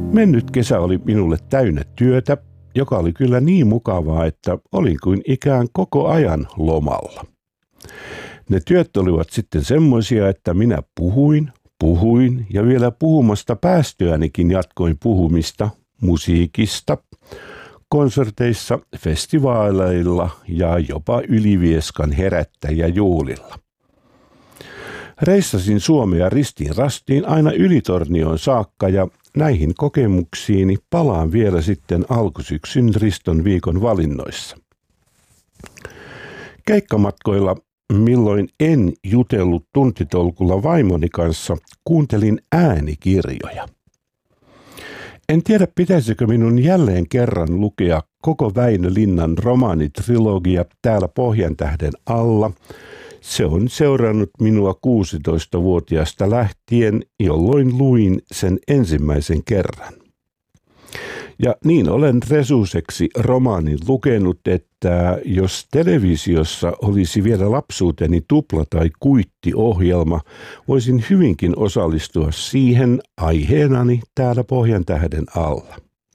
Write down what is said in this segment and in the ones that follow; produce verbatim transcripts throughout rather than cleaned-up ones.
Mennyt kesä oli minulle täynnä työtä, joka oli kyllä niin mukavaa, että olin kuin ikään koko ajan lomalla. Ne työt olivat sitten semmoisia, että minä puhuin, puhuin ja vielä puhumasta päästyänikin jatkoin puhumista musiikista, konserteissa, festivaaleilla ja jopa Ylivieskan herättäjäjuhlilla. Reissasin Suomea ristiin rastiin aina Ylitornioon saakka ja näihin kokemuksiini palaan vielä sitten alkusyksyn Riston viikon valinnoissa. Keikkamatkoilla, milloin en jutellut tuntitolkulla vaimoni kanssa, kuuntelin äänikirjoja. En tiedä, pitäisikö minun jälleen kerran lukea koko Väinö Linnan romaanitrilogia Täällä Pohjantähden alla. Se on seurannut minua kuusitoistavuotiaasta lähtien, jolloin luin sen ensimmäisen kerran. Ja niin olen resuseksi romaanin lukenut, että jos televisiossa olisi vielä lapsuuteni tupla- tai kuittiohjelma, voisin hyvinkin osallistua siihen aiheenani Täällä Pohjantähden alla.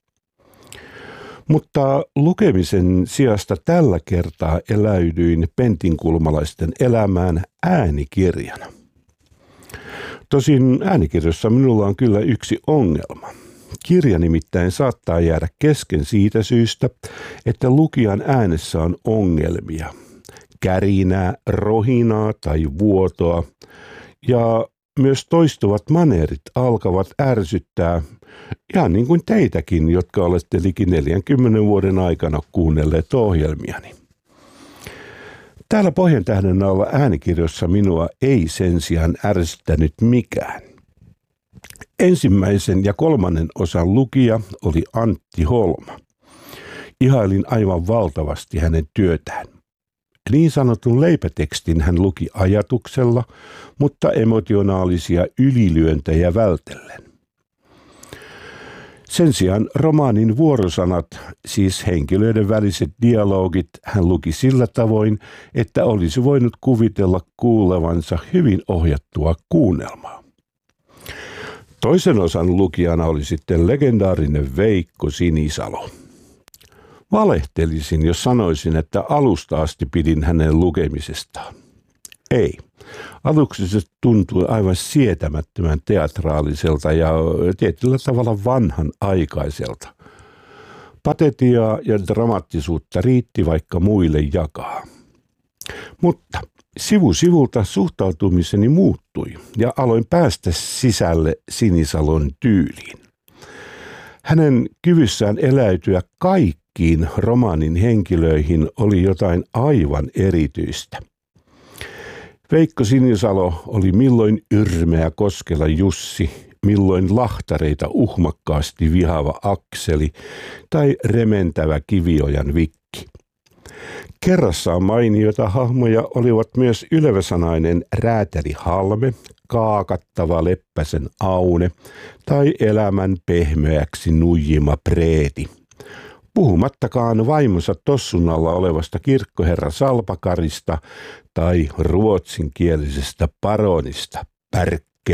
Mutta lukemisen sijasta tällä kertaa eläydyin pentinkulmalaisten elämään äänikirjana. Tosin äänikirjassa minulla on kyllä yksi ongelma. Kirja nimittäin saattaa jäädä kesken siitä syystä, että lukijan äänessä on ongelmia, kärinää, rohinaa tai vuotoa, ja myös toistuvat maneerit alkavat ärsyttää, ihan niin kuin teitäkin, jotka olette liki neljänkymmenen vuoden aikana kuunnelleet ohjelmiani. Täällä Pohjantähden alla äänikirjossa minua ei sen sijaan ärsyttänyt mikään. Ensimmäisen ja kolmannen osan lukija oli Antti Holma. Ihailin aivan valtavasti hänen työtään. Niin sanotun leipätekstin hän luki ajatuksella, mutta emotionaalisia ylilyöntejä vältellen. Sen sijaan romaanin vuorosanat, siis henkilöiden väliset dialogit, hän luki sillä tavoin, että olisi voinut kuvitella kuulevansa hyvin ohjattua kuunnelmaa. Toisen osan lukijana oli sitten legendaarinen Veikko Sinisalo. Valehtelisin, jos sanoisin, että alusta asti pidin hänen lukemisestaan. Ei. Aluksi se tuntui aivan sietämättömän teatraaliselta ja tietyllä tavalla vanhan aikaiselta. Patetiaa ja dramaattisuutta riitti vaikka muille jakaa. Mutta sivu sivulta suhtautumiseni muuttui ja aloin päästä sisälle Sinisalon tyyliin. Hänen kyvyssään eläytyä kaikkiin romaanin henkilöihin oli jotain aivan erityistä. Veikko Sinisalo oli milloin yrmeä Koskela Jussi, milloin lahtareita uhmakkaasti vihaava Akseli tai rementävä Kiviojan Vikki. Kerrassaan mainioita hahmoja olivat myös ylväsanainen räätäli Halme, kaakattava Leppäsen Aune tai elämän pehmeäksi nuijima Preeti. Puhumattakaan vaimonsa tossun alla olevasta kirkkoherra Salpakarista tai ruotsinkielisestä paronista Pärkkä.